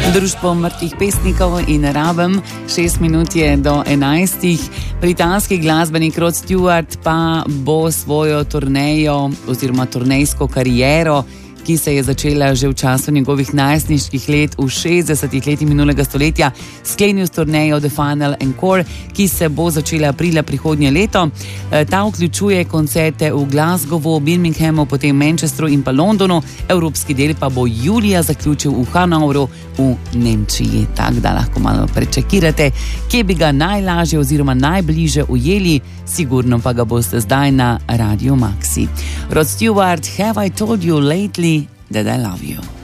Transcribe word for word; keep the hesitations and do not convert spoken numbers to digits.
Društvo mrtvih pesnikov in rabem, šest minut je do enajstih. Britanski glasbenik Rod Stewart pa bo svojo turnejo oziroma turnejsko kariero, ki se je začela že v času njegovih najstniških let v šestdesetih letih minulega stoletja, sklenil s turnejo The Final Encore, ki se bo začela aprila prihodnje leto. Ta vključuje koncerte v Glasgowu, Birminghamu, potem Manchesteru in pa Londonu. Evropski del pa bo julija zaključil v Hanovru v Nemčiji. Tako da lahko malo prečekirate, kje bi ga najlažje oziroma najbliže ujeli, sigurno pa ga boste zdaj na Radio Maxi. Rod Stewart, Have I Told You Lately that I Love You?